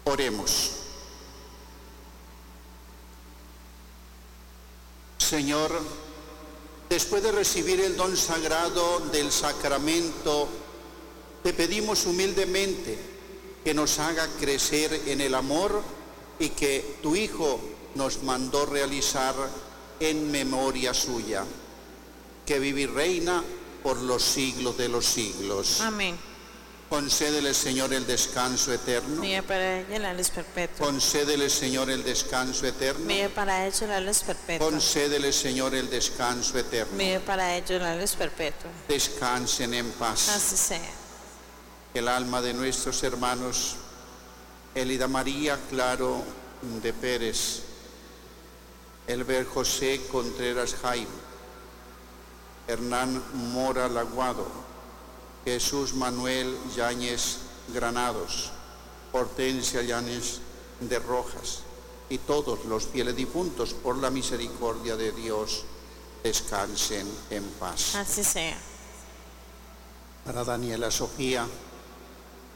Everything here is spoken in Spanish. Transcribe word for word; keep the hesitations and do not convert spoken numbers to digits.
Oremos. Señor, después de recibir el don sagrado del sacramento, te pedimos humildemente que nos haga crecer en el amor y que tu Hijo nos mandó realizar en memoria suya, que vive y reina por los siglos de los siglos. Amén. Concédele, Señor, el descanso eterno. Vive para ella la luz perpetua. Concédele, Señor, el descanso eterno. Vive para ella la luz perpetua. Concédele, Señor, el descanso eterno. Vive para ella la luz perpetua. Descansen en paz. Así sea. Que el alma de nuestros hermanos Elida María Claro de Pérez, Elber José Contreras Jaime, Hernán Mora Laguado, Jesús Manuel Yáñez Granados, Hortensia Yáñez de Rojas y todos los fieles difuntos, por la misericordia de Dios, descansen en paz. Así sea. Para Daniela Sofía,